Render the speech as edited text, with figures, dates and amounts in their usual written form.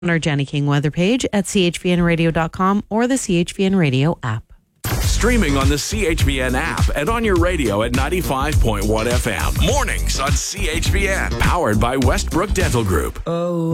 on our Jenny King weather page at chvnradio.com or the CHVN Radio app. Streaming on the CHVN app and on your radio at 95.1 FM. Mornings on CHVN. Powered by Westbrook Dental Group.